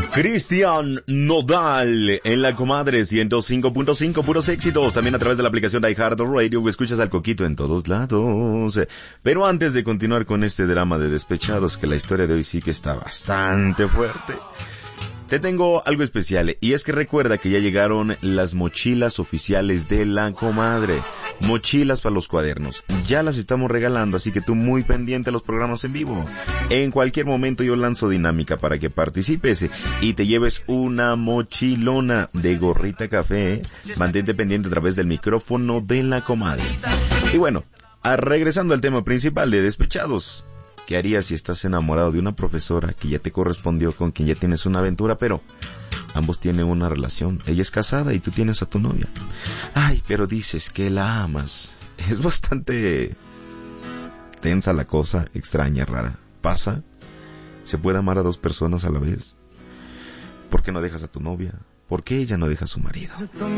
Cristian Nodal en la Comadre 105.5, puros éxitos. También a través de la aplicación de iHeartRadio escuchas al Coquito en todos lados. Pero antes de continuar con este drama de despechados, que la historia de hoy sí que está bastante fuerte, te tengo algo especial, y es que recuerda que ya llegaron las mochilas oficiales de la Comadre. Mochilas para los cuadernos. Ya las estamos regalando, así que tú muy pendiente a los programas en vivo. En cualquier momento yo lanzo dinámica para que participes y te lleves una mochilona de Gorrita Café. Mantente pendiente a través del micrófono de la Comadre. Y bueno, regresando al tema principal de despechados. ¿Qué harías si estás enamorado de una profesora que ya te correspondió, con quien ya tienes una aventura, pero ambos tienen una relación? Ella es casada y tú tienes a tu novia. Ay, pero dices que la amas. Es bastante tensa la cosa, extraña, rara. ¿Pasa? ¿Se puede amar a dos personas a la vez? ¿Por qué no dejas a tu novia? ¿Por qué ella no deja a su marido?